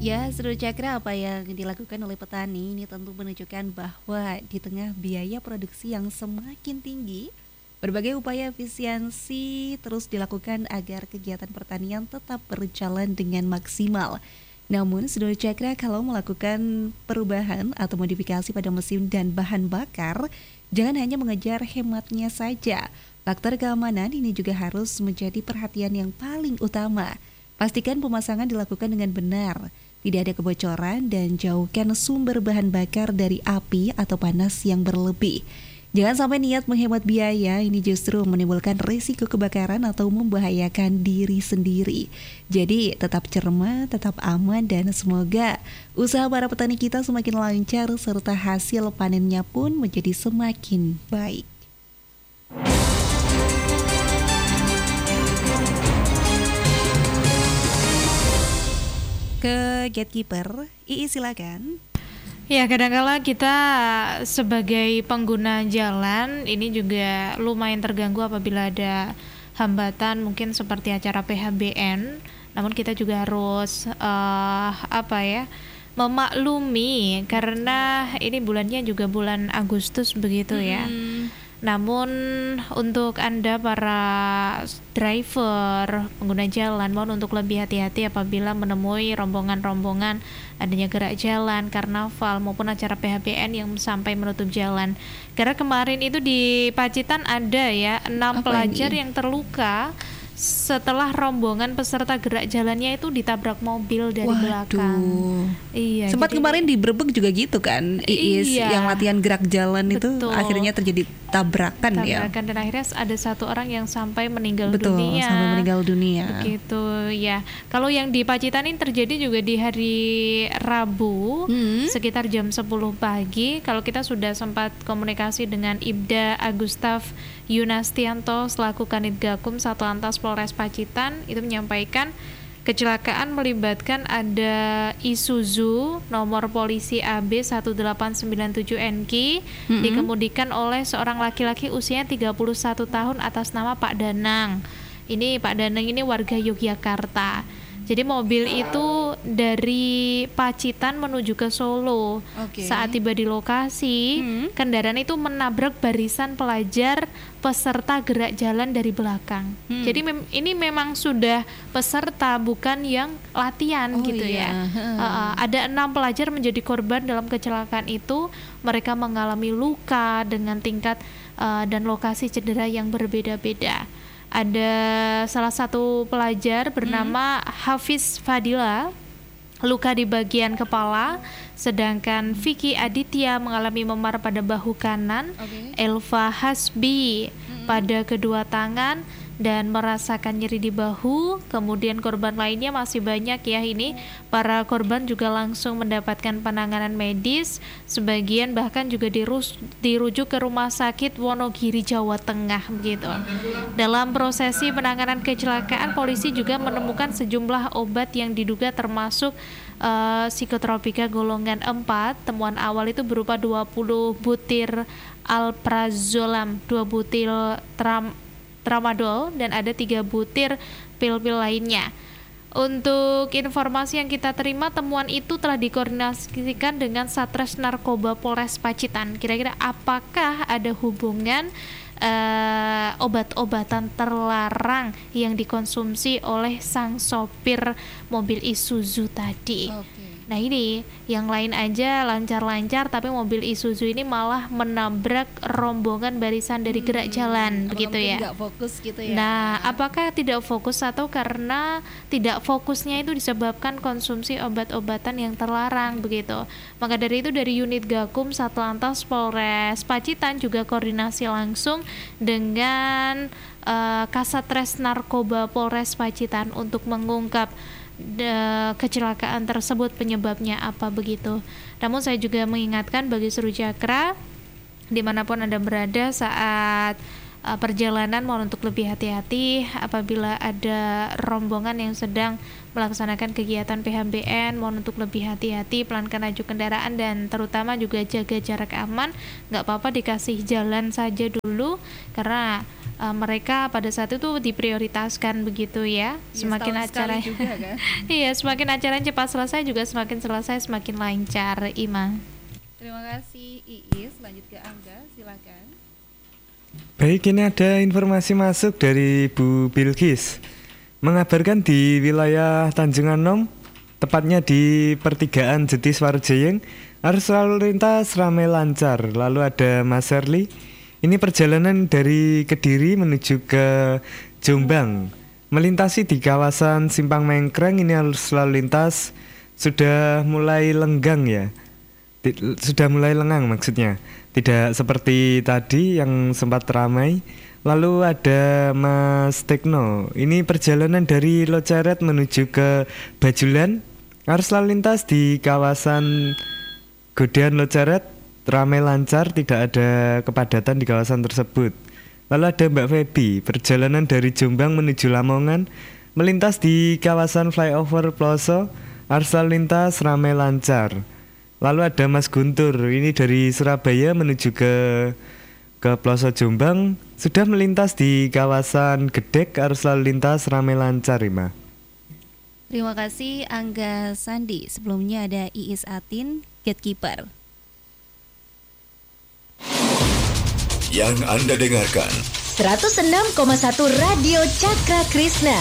Ya, seluruh cakra apa yang dilakukan oleh petani ini tentu menunjukkan bahwa di tengah biaya produksi yang semakin tinggi, berbagai upaya efisiensi terus dilakukan agar kegiatan pertanian tetap berjalan dengan maksimal. Namun, seluruh cakra kalau melakukan perubahan atau modifikasi pada mesin dan bahan bakar, jangan hanya mengejar hematnya saja. Faktor keamanan ini juga harus menjadi perhatian yang paling utama. Pastikan pemasangan dilakukan dengan benar, tidak ada kebocoran, dan jauhkan sumber bahan bakar dari api atau panas yang berlebih. Jangan sampai niat menghemat biaya ini justru menimbulkan risiko kebakaran atau membahayakan diri sendiri. Jadi tetap cermat, tetap aman, dan semoga usaha para petani kita semakin lancar serta hasil panennya pun menjadi semakin baik. Ke gatekeeper, silakan. Ya, kadang-kala kita sebagai pengguna jalan ini juga lumayan terganggu apabila ada hambatan mungkin seperti acara PHBN. Namun kita juga harus memaklumi karena ini bulannya juga bulan Agustus begitu ya. Namun untuk Anda para driver, pengguna jalan, mohon untuk lebih hati-hati apabila menemui rombongan-rombongan adanya gerak jalan, karnaval maupun acara PHBN yang sampai menutup jalan. Karena kemarin itu di Pacitan ada ya 6 pelajar yang terluka setelah rombongan peserta gerak jalannya itu ditabrak mobil dari belakang. Iya. Sempat kemarin di Brebek juga gitu kan, yang latihan gerak jalan. Betul. Itu akhirnya terjadi tabrakan ya. Dan akhirnya ada satu orang yang sampai meninggal dunia. Sampai meninggal dunia. Begitu ya. Kalau yang di Pacitan ini terjadi juga di hari Rabu sekitar jam 10 pagi. Kalau kita sudah sempat komunikasi dengan Ibda Agustaf Yunastianto selaku Kanit Gakum Satlantas Polres Pacitan, itu menyampaikan kecelakaan melibatkan ada Isuzu nomor polisi AB 1897NQ dikemudikan oleh seorang laki-laki usianya 31 tahun atas nama Pak Danang. Ini Pak Danang ini warga Yogyakarta. Jadi mobil itu dari Pacitan menuju ke Solo. Saat tiba di lokasi, kendaraan itu menabrak barisan pelajar peserta gerak jalan dari belakang. Jadi ini memang sudah peserta, bukan yang latihan ya. Ada 6 pelajar menjadi korban dalam kecelakaan itu. Mereka mengalami luka dengan tingkat dan lokasi cedera yang berbeda-beda. Ada salah satu pelajar bernama Hafiz Fadila, luka di bagian kepala, sedangkan Vicky Aditya mengalami memar pada bahu kanan, Elva Hasbi pada kedua tangan dan merasakan nyeri di bahu. Kemudian korban lainnya masih banyak ya ini. Para korban juga langsung mendapatkan penanganan medis, sebagian bahkan juga dirujuk ke Rumah Sakit Wonogiri Jawa Tengah begitu. Dalam prosesi penanganan kecelakaan, polisi juga menemukan sejumlah obat yang diduga termasuk psikotropika golongan 4. Temuan awal itu berupa 20 butir alprazolam, 2 butir tramadol, dan ada 3 butir pil-pil lainnya. Untuk informasi yang kita terima, temuan itu telah dikoordinasikan dengan Satres Narkoba Polres Pacitan. Kira-kira apakah ada hubungan obat-obatan terlarang yang dikonsumsi oleh sang sopir mobil Isuzu tadi? Nah ini yang lain aja lancar-lancar, tapi mobil Isuzu ini malah menabrak rombongan barisan dari gerak jalan begitu ya. Tidak fokus gitu ya. Nah, apakah tidak fokus atau karena tidak fokusnya itu disebabkan konsumsi obat-obatan yang terlarang begitu. Maka dari itu dari unit Gakum Satlantas Polres Pacitan juga koordinasi langsung dengan Kasatres Narkoba Polres Pacitan untuk mengungkap kecelakaan tersebut penyebabnya apa begitu. Namun saya juga mengingatkan bagi seluruh cakra dimanapun Anda berada saat perjalanan, mohon untuk lebih hati-hati apabila ada rombongan yang sedang melaksanakan kegiatan PHBN. Mohon untuk lebih hati-hati, pelankan laju kendaraan, dan terutama juga jaga jarak aman. Nggak apa-apa dikasih jalan saja dulu, karena mereka pada saat itu diprioritaskan begitu ya. Semakin acara juga, kan? Iya, semakin acara cepat selesai juga semakin selesai semakin lancar, Ima. Terima kasih Iis. Lanjut ke Angga, silakan. Baik, ini ada informasi masuk dari Bu Bilkis. Mengabarkan di wilayah Tanjung Anom, tepatnya di pertigaan Jetis Warjayeng, arus lalu lintas ramai lancar. Lalu ada Mas Erli. Ini perjalanan dari Kediri menuju ke Jombang. Melintasi di kawasan Simpang Mengkreng, ini arus lalu lintas sudah mulai lenggang ya. Sudah mulai lengang maksudnya. Tidak seperti tadi yang sempat ramai. Lalu ada Mas Tekno. Ini perjalanan dari Loceret menuju ke Bajulan. Arus lalu lintas di kawasan Godean Loceret ramai lancar, tidak ada kepadatan di kawasan tersebut. Lalu ada Mbak Feby, perjalanan dari Jombang menuju Lamongan, melintas di kawasan flyover Ploso, arus lalu lintas ramai lancar. Lalu ada Mas Guntur, ini dari Surabaya menuju ke Ploso Jombang, sudah melintas di kawasan Gedek, arus lalu lintas ramai lancar, Ima. Terima kasih Angga Sandi. Sebelumnya ada Iis Atin, Gatekeeper. Yang Anda dengarkan 106,1 Radio Cakra Krishna.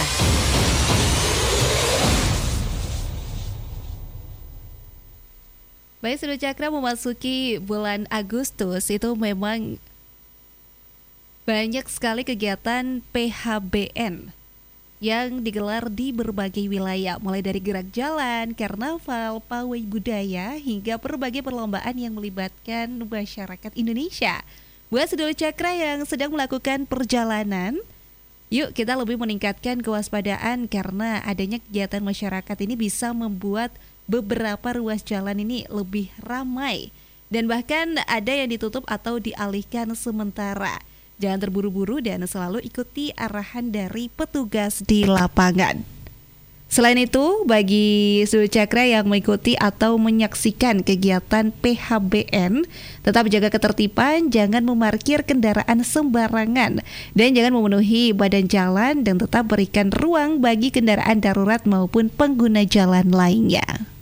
Baik, Sudah Cakra memasuki bulan Agustus, itu memang banyak sekali kegiatan PHBN yang digelar di berbagai wilayah, mulai dari gerak jalan, karnaval, pawai budaya, hingga berbagai perlombaan yang melibatkan masyarakat Indonesia. Buat Sudah Cakra yang sedang melakukan perjalanan, yuk kita lebih meningkatkan kewaspadaan karena adanya kegiatan masyarakat ini bisa membuat beberapa ruas jalan ini lebih ramai dan bahkan ada yang ditutup atau dialihkan sementara. Jangan terburu-buru dan selalu ikuti arahan dari petugas di lapangan. Selain itu, bagi Sudah Cakra yang mengikuti atau menyaksikan kegiatan PHBN, tetap jaga ketertiban, jangan memarkir kendaraan sembarangan, dan jangan memenuhi badan jalan, dan tetap berikan ruang bagi kendaraan darurat maupun pengguna jalan lainnya.